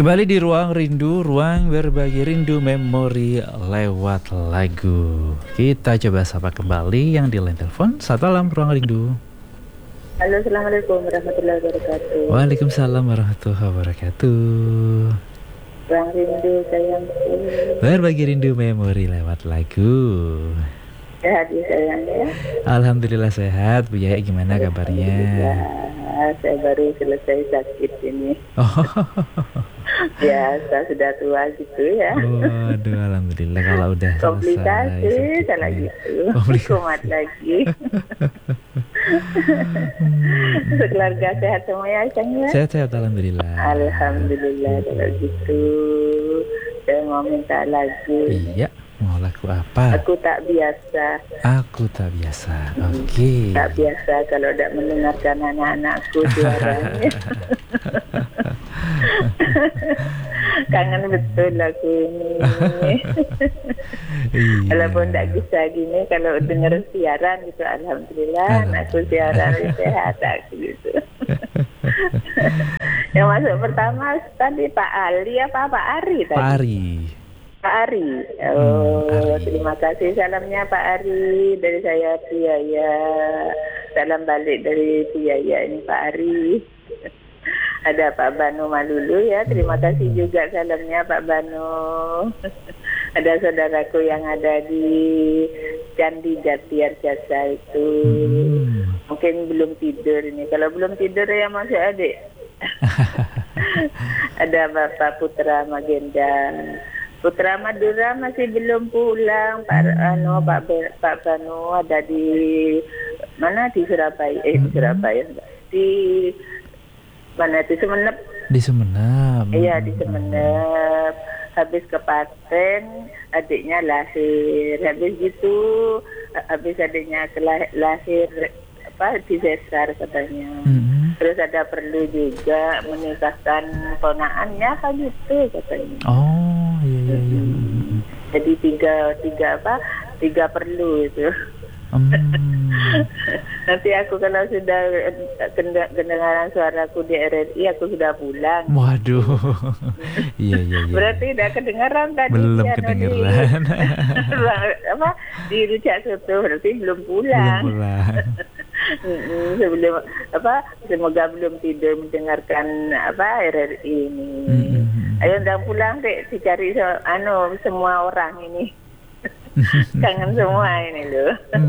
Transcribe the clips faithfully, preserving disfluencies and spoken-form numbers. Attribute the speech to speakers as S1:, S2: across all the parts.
S1: Kembali di Ruang Rindu, ruang berbagi rindu memori lewat lagu. Kita coba sapa kembali yang di line telepon. Selamat malam Ruang Rindu.
S2: Halo, Assalamualaikum warahmatullahi wabarakatuh.
S1: Waalaikumsalam warahmatullahi wabarakatuh.
S2: Ruang Rindu sayangku.
S1: Berbagi rindu memori lewat lagu.
S2: Sehat ya sayang ya.
S1: Alhamdulillah sehat. Bu Yaya gimana kabarnya?
S2: Saya baru selesai sakit ini.
S1: Oh.
S2: Biasa sudah tua gitu ya.
S1: Waduh, alhamdulillah kalau udah
S2: komplikasi
S1: selesai
S2: saya lagi itu. Kumat lagi. Sekeluarga sehat semua ya sayang.
S1: Sehat-sehat alhamdulillah.
S2: Alhamdulillah kalau gitu. Saya mau minta lagu.
S1: Iya. Mau lagu apa?
S2: Aku tak biasa.
S1: Aku tak biasa. Oke. Okay.
S2: Tak biasa kalau tidak mendengarkan anak-anakku suaranya. Kangen betul lagu ini.
S1: Iya.
S2: Walaupun tak bisa gini, kalau dengar siaran gitu, alhamdulillah, anakku siaran sehat gitu. Yang masuk pertama tadi Pak Ali apa Pak Ari tadi?
S1: Pak Ari.
S2: Pak Ari, oh
S1: hmm, Ari.
S2: Terima kasih salamnya Pak Ari dari saya Piyaya. Salam balik dari Piyaya ini Pak Ari. Ada Pak Banu Malulu ya, terima kasih juga salamnya Pak Banu. Ada saudaraku yang ada di Candi Jatiar Jasa itu, hmm. mungkin belum tidur ini. Kalau belum tidur ya masih adik. Ada Bapak Putra Magenda. Putra Madura masih belum pulang, Pak Ano, Pak Be, Pak Banu ada di mana di Surabaya, eh di Surabaya, di mana di Sumenep.
S1: Di Sumenep.
S2: Iya di Sumenep. Habis ke Paten, adiknya lahir. Habis gitu, habis adiknya lahir apa di sesar katanya. Mm-hmm. Terus ada perlu juga menikahkan ponaannya kan gitu katanya.
S1: Oh. Iya, iya, iya.
S2: Jadi tiga tiga apa tiga perlu itu. Hmm. Nanti aku kalau sudah kedengaran suaraku di R R I aku sudah pulang.
S1: Waduh. Iya iya iya.
S2: Berarti udah kedengaran tadi.
S1: Belum kedengaran.
S2: Di, apa di Rujak Soto berarti belum pulang.
S1: Belum pulang.
S2: Sebelum apa semoga belum tidur mendengarkan apa R R I ini. Mm-hmm. Ayo udah pulang deh dicari so, anu semua orang ini. Kangen semua ini loh.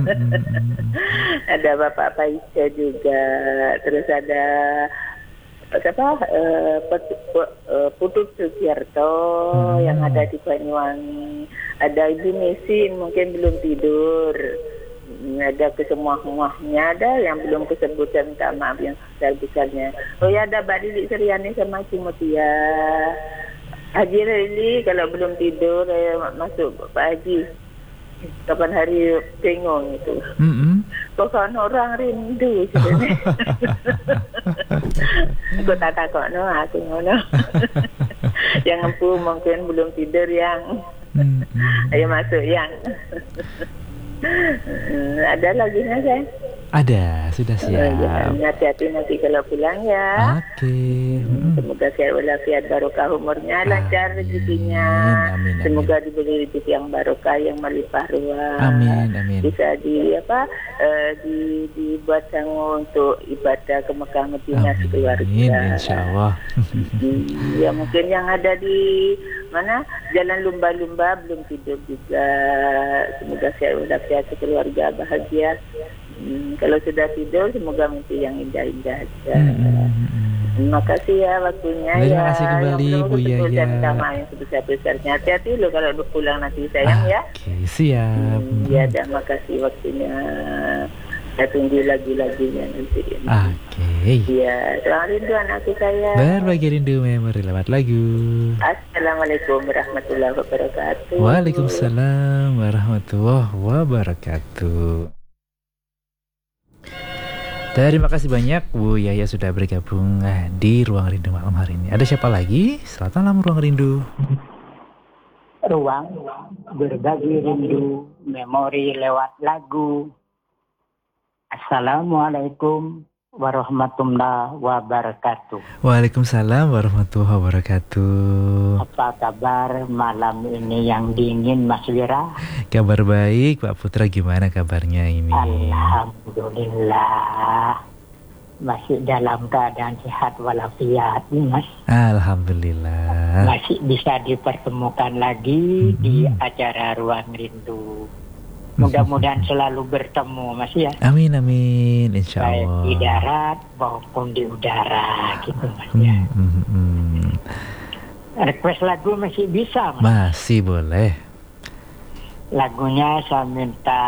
S2: Ada Bapak Paisya juga, terus ada siapa uh, Putut Sugiarto hmm. yang ada di Banyuwangi. Ada Ibu Mesin mungkin belum tidur. Ada kesemua-semuanya, ada yang belum kesebutan, minta maaf yang besar-besarnya. Oh ya ada Mbak Lili Seriani sama Cimutia. Haji Lili kalau belum tidur eh, masuk Pak Haji. Kapan hari bingung itu. Mm-hmm. Pokoknya orang rindu sebenarnya. Aku tak takut no, aku ngono. Yang empu mungkin belum tidur yang. Mm-hmm. Ayo masuk yang. Ada lagi nggak saya?
S1: Ada, sudah siap.
S2: Oh, ya, hati-hati nanti kalau pulang ya.
S1: Oke. Okay. Hmm.
S2: Semoga sehat walafiat, barokah umurnya, lancar rezekinya.
S1: Amin, amin.
S2: Semoga diberi rezeki yang barokah, yang melimpah ruah.
S1: Amin, amin.
S2: Bisa di apa? Uh, di dibuat sanggup untuk ibadah ke Mekah Madinah sekeluarga.
S1: Amin, insya Allah.
S2: Ya mungkin yang ada di mana Jalan Lumba-Lumba belum tidur juga. Semoga sehat walafiat, keluarga bahagia. Hmm, kalau sudah tidur semoga mimpi yang indah-indah aja. Hmm. Terima kasih ya waktunya.
S1: Terima
S2: ya.
S1: kasih kembali Bu Yaya.
S2: Dan minta maaf yang sebesar-besarnya. Hati-hati lo kalau udah pulang nanti sayang
S1: ah,
S2: ya.
S1: Oke okay, siap.
S2: Hmm, ya terima kasih waktunya. Saya tunggu lagu-lagunya nanti.
S1: Oke. Okay.
S2: Iya, selamat rindu anakku saya.
S1: Berbagi rindu memori lewat lagu.
S2: Assalamualaikum warahmatullahi wabarakatuh.
S1: Waalaikumsalam warahmatullahi wabarakatuh. Terima kasih banyak Bu Yaya sudah bergabung di Ruang Rindu malam hari ini. Ada siapa lagi? Selamat malam Ruang Rindu.
S3: Ruang berbagi rindu memori lewat lagu. Assalamualaikum warahmatullahi wabarakatuh.
S1: Waalaikumsalam warahmatullahi wabarakatuh.
S3: Apa kabar malam ini yang dingin, Mas Wira?
S1: Kabar baik, Pak Putra, gimana kabarnya ini?
S3: Alhamdulillah. Masih dalam keadaan sehat walafiat, Mas.
S1: Alhamdulillah.
S3: Masih bisa dipertemukan lagi
S1: Mm-mm.
S3: di acara Ruang Rindu. Mudah-mudahan selalu bertemu, Mas ya.
S1: Amin amin, insya
S3: Baik
S1: Allah.
S3: di darat maupun di udara, gitu Mas ya.
S1: Hmm, hmm, hmm.
S3: Request lagu masih bisa, Mas.
S1: Masih boleh.
S3: Lagunya saya minta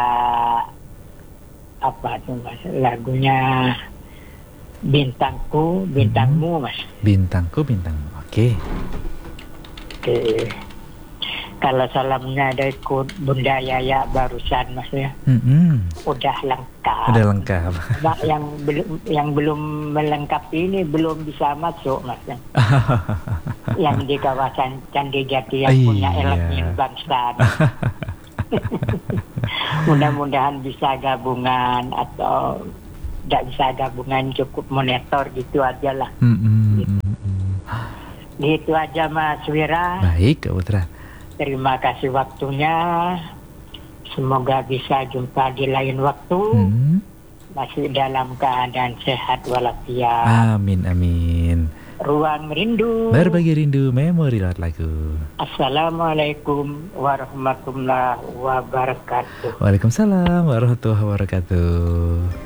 S3: apa tuh, Mas? Lagunya Bintangku, Bintangmu, Mas.
S1: Bintangku bintangmu. Oke.
S3: Oke. Kalau salamnya ada ikut Bunda Yaya barusan, Mas ya.
S1: Mm-mm.
S3: Udah lengkap.
S1: Udah lengkap.
S3: Nah, yang belum yang belum melengkapi ini belum bisa masuk, Mas ya. Yang di kawasan Candi Jati yang
S1: Iya.
S3: punya elemen bangsa. Mudah-mudahan bisa gabungan atau tidak bisa gabungan, cukup monitor gitu aja lah.
S1: Mm-mm, mm-mm.
S3: Gitu aja Mas Wira.
S1: Baik, Kak Putra.
S3: Terima kasih waktunya. Semoga bisa jumpa di lain waktu.
S1: Hmm.
S3: Masih dalam keadaan sehat walafiat.
S1: Amin amin.
S3: Ruang Rindu.
S1: Berbagi rindu memori lewat lagu.
S3: Assalamualaikum warahmatullahi wabarakatuh.
S1: Waalaikumsalam warahmatullahi wabarakatuh.